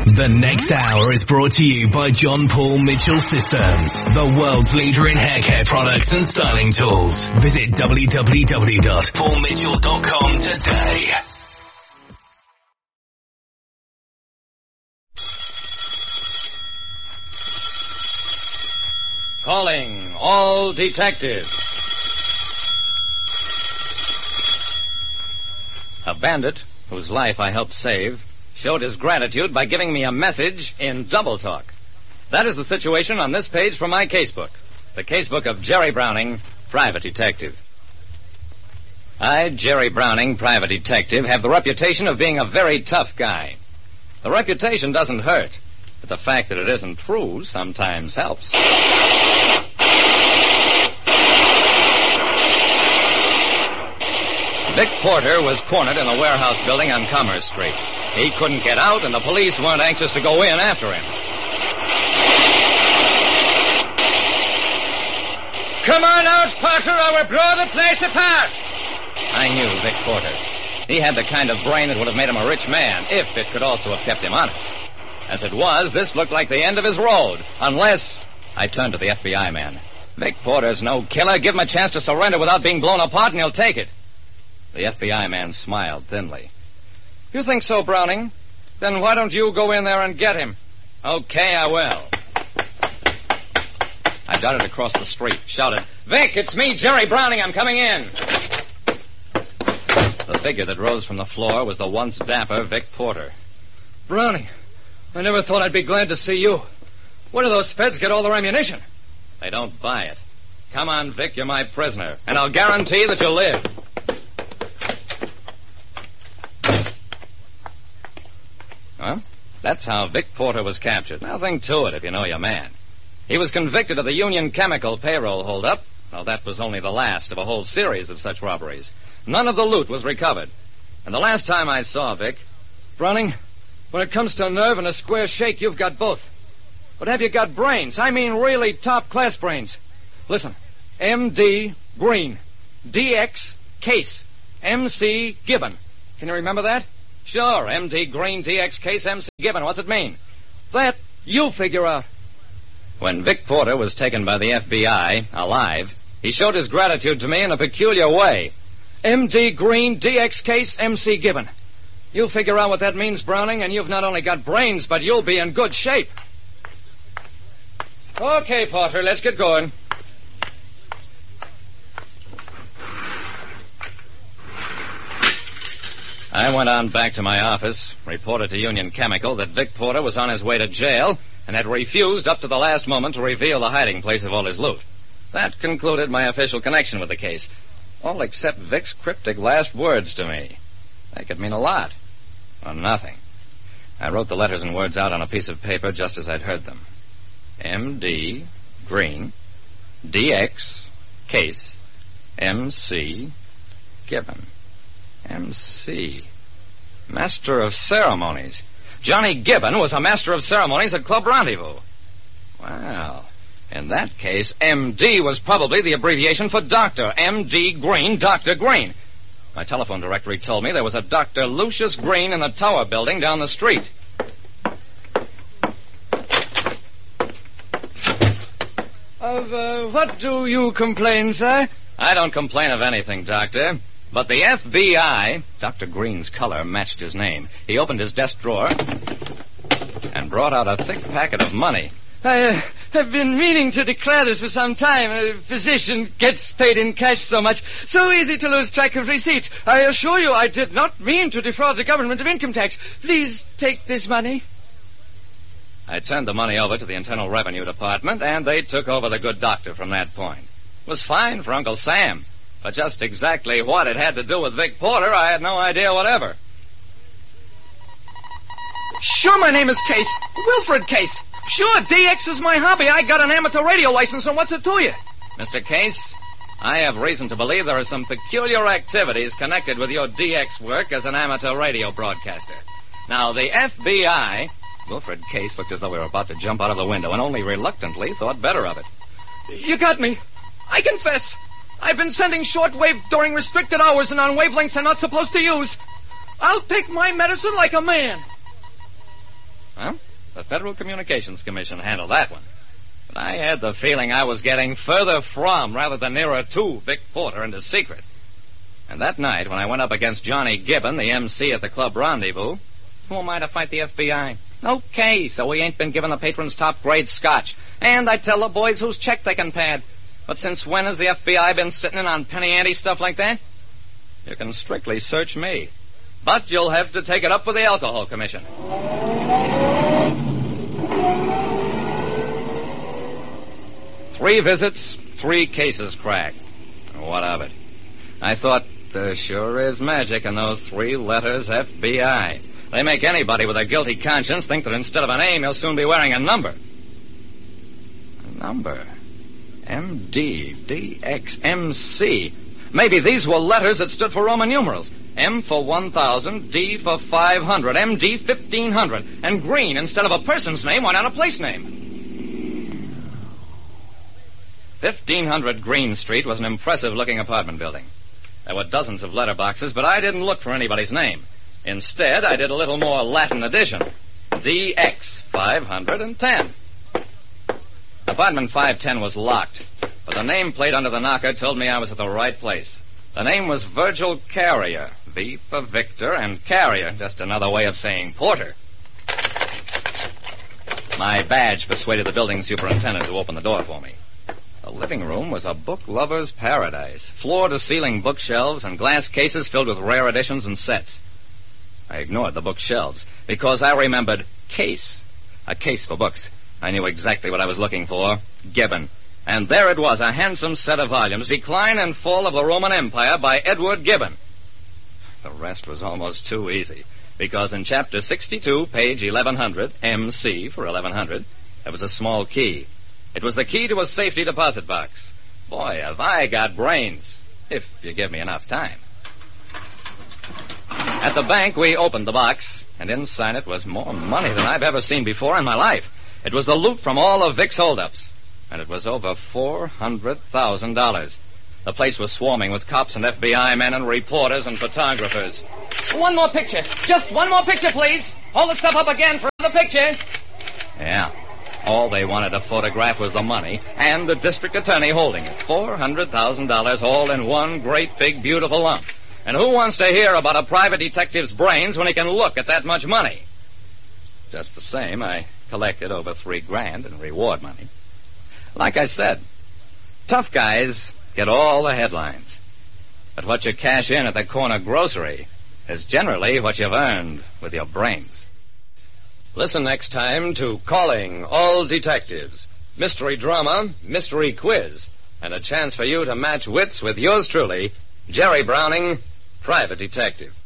The next hour is brought to you by John Paul Mitchell Systems, the world's leader in hair care products and styling tools. Visit www.paulmitchell.com today. Calling all detectives. A bandit, whose life I helped save, showed his gratitude by giving me a message in double talk. That is the situation on this page from my casebook. The casebook of Jerry Browning, private detective. I, Jerry Browning, private detective, have the reputation of being a very tough guy. The reputation doesn't hurt, but the fact that it isn't true sometimes helps. Vic Porter was cornered in a warehouse building on Commerce Street. He couldn't get out, and the police weren't anxious to go in after him. Come on out, Porter, or we'll blow the place apart! I knew Vic Porter. He had the kind of brain that would have made him a rich man, if it could also have kept him honest. As it was, this looked like the end of his road, unless... I turned to the FBI man. Vic Porter's no killer. Give him a chance to surrender without being blown apart, and he'll take it. The FBI man smiled thinly. You think so, Browning? Then why don't you go in there and get him? Okay, I will. I darted across the street, shouted, Vic, it's me, Jerry Browning. I'm coming in. The figure that rose from the floor was the once dapper Vic Porter. Browning, I never thought I'd be glad to see you. Where do those feds get all their ammunition? They don't buy it. Come on, Vic, you're my prisoner, and I'll guarantee that you'll live. Huh? That's how Vic Porter was captured. Nothing to it if you know your man. He was convicted of the Union Chemical payroll holdup. Well, that was only the last of a whole series of such robberies. None of the loot was recovered. And the last time I saw Vic... Browning, when it comes to nerve and a square shake, you've got both. But have you got brains? I mean really top-class brains. Listen, M.D. Green, D.X. Case, M.C. Gibbon. Can you remember that? Sure, M.D. Green, D.X. Case, M.C. Gibbon. What's it mean? That you figure out. When Vic Porter was taken by the FBI, alive, he showed his gratitude to me in a peculiar way. M.D. Green, D.X. Case, M.C. Gibbon. You figure out what that means, Browning, and you've not only got brains, but you'll be in good shape. Okay, Porter, let's get going. I went on back to my office, reported to Union Chemical that Vic Porter was on his way to jail and had refused up to the last moment to reveal the hiding place of all his loot. That concluded my official connection with the case, all except Vic's cryptic last words to me. They could mean a lot, or nothing. I wrote the letters and words out on a piece of paper just as I'd heard them. M.D. Green, D.X. Case, M.C. Gibbon. M.C. Master of Ceremonies. Johnny Gibbon was a master of ceremonies at Club Rendezvous. Well, in that case, M.D. was probably the abbreviation for Doctor. M.D. Green, Dr. Green. My telephone directory told me there was a Dr. Lucius Green in the Tower Building down the street. Of what do you complain, sir? I don't complain of anything, Doctor. But the FBI... Dr. Green's color matched his name. He opened his desk drawer and brought out a thick packet of money. I have been meaning to declare this for some time. A physician gets paid in cash so much. So easy to lose track of receipts. I assure you I did not mean to defraud the government of income tax. Please take this money. I turned the money over to the Internal Revenue Department, and they took over the good doctor from that point. It was fine for Uncle Sam. But just exactly what it had to do with Vic Porter, I had no idea whatever. Sure, my name is Case. Wilfred Case. Sure, DX is my hobby. I got an amateur radio license, and what's it to you? Mr. Case, I have reason to believe there are some peculiar activities connected with your DX work as an amateur radio broadcaster. Now, the FBI... Wilfred Case looked as though we were about to jump out of the window, and only reluctantly thought better of it. You got me. I confess. I've been sending shortwave during restricted hours and on wavelengths I'm not supposed to use. I'll take my medicine like a man. Well, the Federal Communications Commission handled that one. But I had the feeling I was getting further from rather than nearer to Vic Porter and his secret. And that night, when I went up against Johnny Gibbon, the MC at the club rendezvous, who am I to fight the FBI? Okay, so we ain't been given the patrons top-grade scotch. And I tell the boys whose check they can pad. But since when has the FBI been sitting in on penny-ante stuff like that? You can strictly search me. But you'll have to take it up with the Alcohol Commission. 3 visits, 3 cases cracked. What of it? I thought, there sure is magic in those 3 letters FBI. They make anybody with a guilty conscience think that instead of a name, he'll soon be wearing a number. A number? M-D, D-X, M-C. Maybe these were letters that stood for Roman numerals. M for 1,000, D for 500, M-D 1,500. And Green, instead of a person's name, went on a place name. 1500 Green Street was an impressive-looking apartment building. There were dozens of letterboxes, but I didn't look for anybody's name. Instead, I did a little more Latin addition. DX 510. Apartment 510 was locked, but the nameplate under the knocker told me I was at the right place. The name was Virgil Carrier. V for Victor, and Carrier, just another way of saying Porter. My badge persuaded the building superintendent to open the door for me. The living room was a book lover's paradise. Floor-to-ceiling bookshelves and glass cases filled with rare editions and sets. I ignored the bookshelves because I remembered case. A case for books. I knew exactly what I was looking for. Gibbon. And there it was, a handsome set of volumes, Decline and Fall of the Roman Empire by Edward Gibbon. The rest was almost too easy, because in chapter 62, page 1100, MC for 1100, there was a small key. It was the key to a safety deposit box. Boy, have I got brains, if you give me enough time. At the bank, we opened the box, and inside it was more money than I've ever seen before in my life. It was the loot from all of Vic's holdups, and it was over $400,000. The place was swarming with cops and FBI men and reporters and photographers. One more picture. Just one more picture, please. Hold the stuff up again for another picture. Yeah. All they wanted to photograph was the money and the district attorney holding it. $400,000 all in one great big beautiful lump. And who wants to hear about a private detective's brains when he can look at that much money? Just the same, I collected over $3,000 in reward money. Like I said, tough guys get all the headlines. But what you cash in at the corner grocery is generally what you've earned with your brains. Listen next time to Calling All Detectives. Mystery drama, mystery quiz, and a chance for you to match wits with yours truly, Jerry Browning, Private Detective.